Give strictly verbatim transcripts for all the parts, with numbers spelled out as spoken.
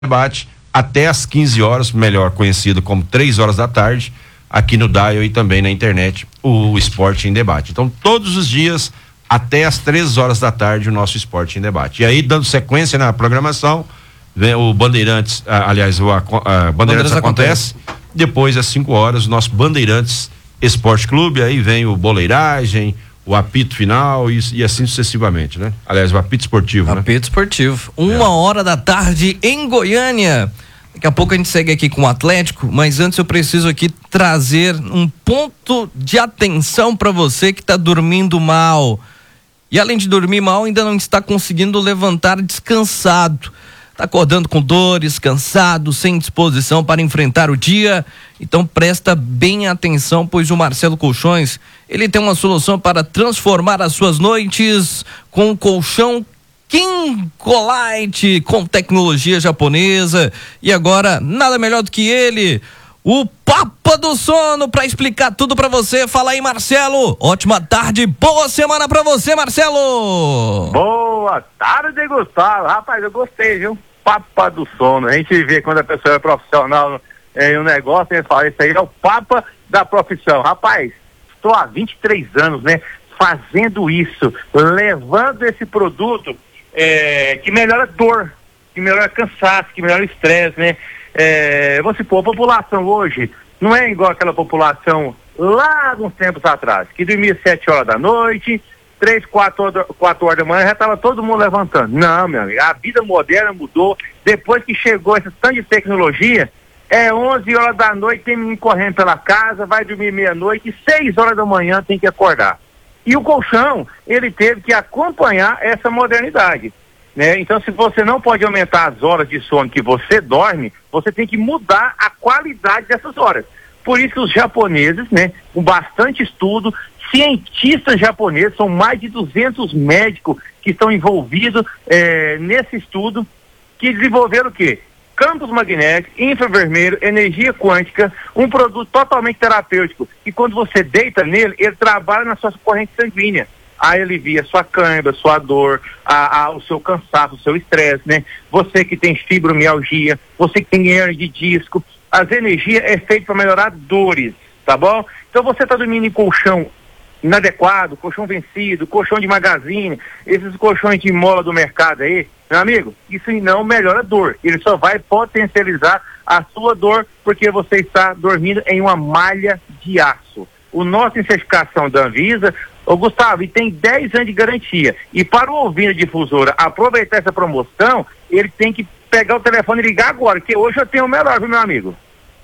Debate até às quinze horas, melhor conhecido como três horas da tarde, aqui no Dial e também na internet, o Esporte em Debate. Então, todos os dias, até às três horas da tarde, o nosso Esporte em Debate. E aí, dando sequência na programação, vem o Bandeirantes, ah, aliás, o a, a Bandeirantes, Bandeirantes acontece, acontece, depois às cinco horas, o nosso Bandeirantes Esporte Clube, aí vem o Boleiragem, o apito final e, e assim sucessivamente, né? Aliás, o apito esportivo, apito né? Apito esportivo. Uma é. hora da tarde em Goiânia. Daqui a pouco a gente segue aqui com o Atlético, mas antes eu preciso aqui trazer um ponto de atenção para você que está dormindo mal. E além de dormir mal, ainda não está conseguindo levantar descansado. Está acordando com dores, cansado, sem disposição para enfrentar o dia. Então presta bem atenção, pois o Marcelo Colchões, ele tem uma solução para transformar as suas noites com um colchão Kincolite, com tecnologia japonesa. E agora, nada melhor do que ele, o Papa do Sono, para explicar tudo para você. Fala aí, Marcelo. Ótima tarde, boa semana para você, Marcelo. Boa tarde, Gustavo. Rapaz, eu gostei, viu? Papa do Sono. A gente vê quando a pessoa é profissional em um negócio, ele fala, esse aí é o Papa da profissão. Rapaz, estou há vinte e três anos, né, fazendo isso, levando esse produto é, que melhora dor, que melhora cansaço, que melhora estresse, né? É, vamos supor, a população hoje não é igual aquela população lá uns tempos atrás, que dormia sete horas da noite, três, quatro horas, quatro horas da manhã, já estava todo mundo levantando. Não, meu amigo, a vida moderna mudou. Depois que chegou essa tanto de tecnologia, é onze horas da noite, tem menino correndo pela casa, vai dormir meia-noite, e seis horas da manhã tem que acordar. E o colchão, ele teve que acompanhar essa modernidade, né? Então, se você não pode aumentar as horas de sono que você dorme, você tem que mudar a qualidade dessas horas. Por isso que os japoneses, né, com bastante estudo, cientistas japoneses, são mais de duzentos médicos que estão envolvidos é, nesse estudo, que desenvolveram o quê? Campos magnéticos, infravermelho, energia quântica, um produto totalmente terapêutico, e quando você deita nele, ele trabalha na sua corrente sanguínea, aí alivia sua cãibra, sua dor, a, a, o seu cansaço, o seu estresse, né? Você que tem fibromialgia, você que tem hernia de disco, as energias é feito para melhorar dores, tá bom? Então você está dormindo em colchão inadequado, colchão vencido, colchão de magazine, esses colchões de mola do mercado aí, meu amigo, isso não melhora a dor, ele só vai potencializar a sua dor, porque você está dormindo em uma malha de aço. O nossa certificação da Anvisa, ô Gustavo, e tem dez anos de garantia, e para o ouvinte difusora aproveitar essa promoção, ele tem que pegar o telefone e ligar agora, que hoje eu tenho o melhor, viu, meu amigo?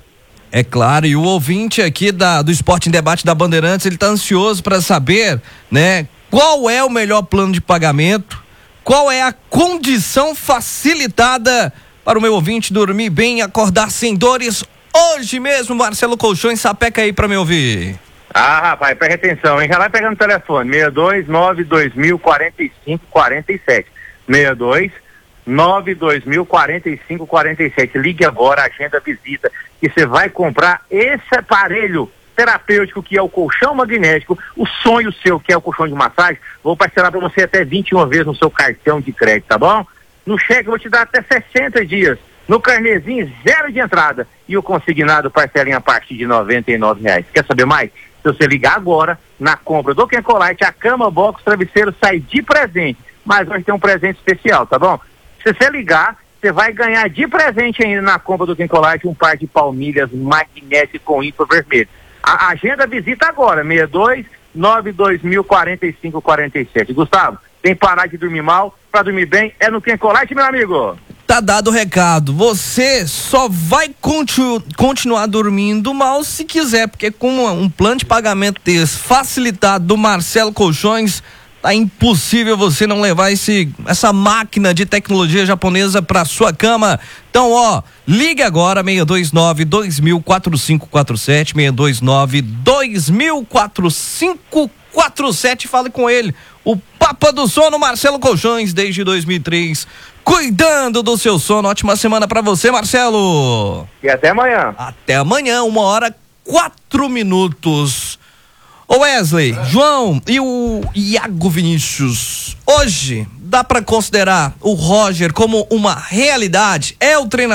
É claro, e o ouvinte aqui da, do Esporte em Debate da Bandeirantes, ele está ansioso para saber, né, qual é o melhor plano de pagamento, qual é a condição facilitada para o meu ouvinte dormir bem e acordar sem dores hoje mesmo. Marcelo Colchões, sapeca aí para me ouvir. Ah, rapaz, presta atenção, hein? Já vai pegando o telefone, seis dois nove dois mil quarenta e cinco quarenta e sete, seis dois nove dois mil quarenta e cinco quarenta e sete, ligue agora, agenda visita, que você vai comprar esse aparelho terapêutico que é o colchão magnético, o sonho seu que é o colchão de massagem, vou parcelar para você até vinte e uma vezes no seu cartão de crédito, tá bom? No cheque eu vou te dar até sessenta dias, no carnezinho zero de entrada, e o consignado parcelinha a partir de noventa e nove reais. Quer saber mais? Se você ligar agora, na compra do Kincolite, a cama, box, travesseiro sai de presente, mas hoje tem um presente especial, tá bom? Se você ligar, você vai ganhar de presente ainda na compra do Kincolite um par de palmilhas magnéticas com infravermelho. A agenda visita agora, seis dois nove dois mil quarenta e cinco quarenta e sete. Gustavo, tem que parar de dormir mal, para dormir bem é no Kincolite, meu amigo. Tá dado o recado, você só vai continu, continuar dormindo mal se quiser, porque com um plano de pagamento desse facilitado do Marcelo Colchões, tá impossível você não levar esse, essa máquina de tecnologia japonesa pra sua cama. Então, ó, ligue agora, seis dois nove dois mil quatro cinco quatro sete, seis dois nove dois mil quatro cinco quatro sete, fale com ele, o Papa do Sono, Marcelo Colchões, desde dois mil e três, cuidando do seu sono. Ótima semana pra você, Marcelo. E até amanhã. Até amanhã, uma hora, quatro minutos. Ô Wesley, João e o Iago Vinícius, hoje dá pra considerar o Roger como uma realidade? É o treinador